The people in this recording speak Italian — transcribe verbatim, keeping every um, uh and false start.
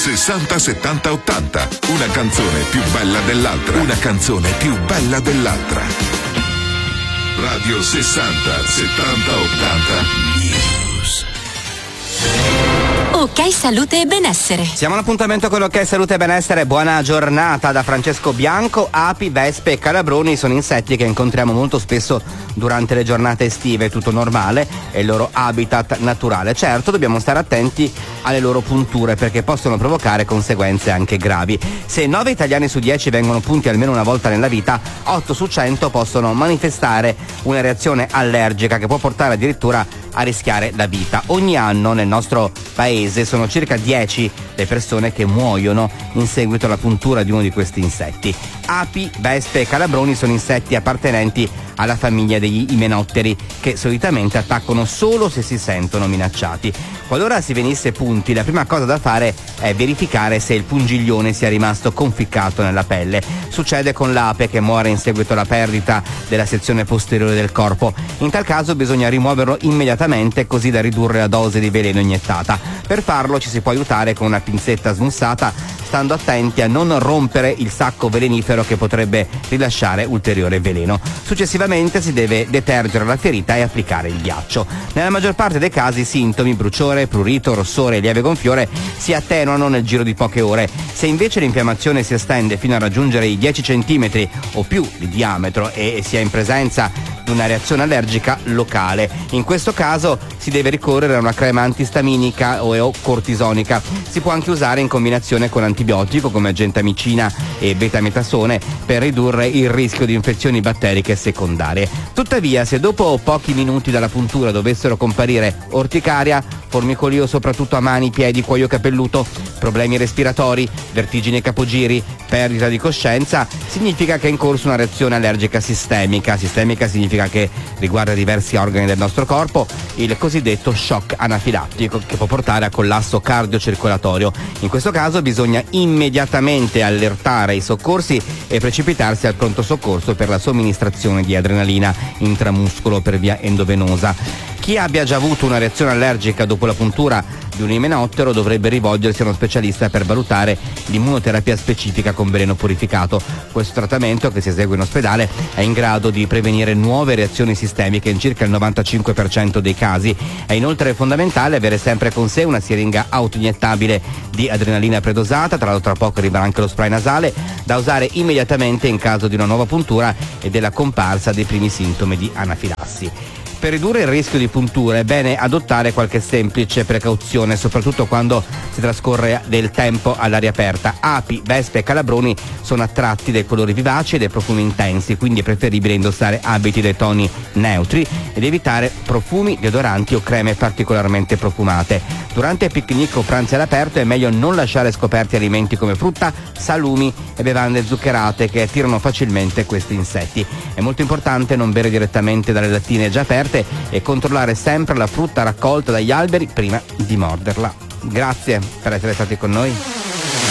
sessanta settanta ottanta. Una canzone più bella dell'altra. Una canzone più bella dell'altra. Radio sessanta settanta ottanta News. Ok Salute e Benessere. Siamo all'appuntamento con l'Ok Salute e Benessere. Buona giornata da Francesco Bianco. Api, vespe e calabroni sono insetti che incontriamo molto spesso durante le giornate estive. Tutto normale, è il loro habitat naturale. Certo, dobbiamo stare attenti alle loro punture perché possono provocare conseguenze anche gravi. Se nove italiani su dieci vengono punti almeno una volta nella vita, otto su cento possono manifestare una reazione allergica che può portare addirittura a rischiare la vita. Ogni anno nel nostro paese sono circa dieci le persone che muoiono in seguito alla puntura di uno di questi insetti. Api, vespe e calabroni sono insetti appartenenti alla famiglia degli imenotteri che solitamente attaccano solo se si sentono minacciati. Qualora si venisse punti, la prima cosa da fare è verificare se il pungiglione sia rimasto conficcato nella pelle. Succede con l'ape che muore in seguito alla perdita della sezione posteriore del corpo. In tal caso bisogna rimuoverlo immediatamente così da ridurre la dose di veleno iniettata. Per farlo ci si può aiutare con una pinzetta smussata, stando attenti a non rompere il sacco velenifero che potrebbe rilasciare ulteriore veleno. Successivamente si deve detergere la ferita e applicare il ghiaccio. Nella maggior parte dei casi sintomi, bruciore, prurito, rossore e lieve gonfiore si attenuano nel giro di poche ore. Se invece l'infiammazione si estende fino a raggiungere i dieci centimetri o più di diametro e si è in presenza di una reazione allergica locale, in questo caso si deve ricorrere a una crema antistaminica o cortisonica. Si può anche usare in combinazione con antibiotico come gentamicina e betametasone per ridurre il rischio di infezioni batteriche secondarie. Tuttavia, se dopo pochi minuti dalla puntura dovessero comparire orticaria, formicolio soprattutto a mani, piedi, cuoio capelluto, problemi respiratori, vertigini e capogiri, perdita di coscienza, significa che è in corso una reazione allergica sistemica. Sistemica significa che riguarda diversi organi del nostro corpo, il cosiddetto shock anafilattico che può portare a collasso cardiocircolatorio. In questo caso bisogna immediatamente allertare i soccorsi e precipitarsi al pronto soccorso per la somministrazione di adrenalina intramuscolo per via endovenosa. Chi abbia già avuto una reazione allergica dopo la puntura di un imenottero dovrebbe rivolgersi a uno specialista per valutare l'immunoterapia specifica con veleno purificato. Questo trattamento, che si esegue in ospedale, è in grado di prevenire nuove reazioni sistemiche in circa il novantacinque per cento dei casi. È inoltre fondamentale avere sempre con sé una siringa autoiniettabile di adrenalina predosata, tra l'altro tra poco arriverà anche lo spray nasale, da usare immediatamente in caso di una nuova puntura e della comparsa dei primi sintomi di anafilassi. Per ridurre il rischio di punture è bene adottare qualche semplice precauzione, soprattutto quando si trascorre del tempo all'aria aperta. Api, vespe e calabroni sono attratti dai colori vivaci e dai profumi intensi, quindi è preferibile indossare abiti dai toni neutri ed evitare profumi, deodoranti o creme particolarmente profumate. Durante picnic o pranzi all'aperto è meglio non lasciare scoperti alimenti come frutta, salumi e bevande zuccherate che attirano facilmente questi insetti. È molto importante non bere direttamente dalle lattine già aperte e controllare sempre la frutta raccolta dagli alberi prima di morderla. Grazie per essere stati con noi.